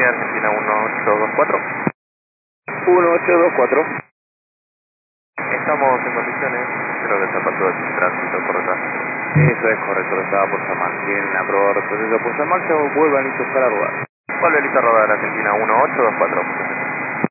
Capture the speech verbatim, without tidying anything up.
Argentina, Argentina uno ocho dos cuatro. uno ocho dos cuatro. Estamos en condiciones, creo que está para todo el tránsito por detrás. Eso es correcto, lo estaba por llamar. Bien, aprobado el proceso por llamar, se vuelvan a intentar a rodar. Vuelve listo a rodar Argentina uno ocho dos cuatro.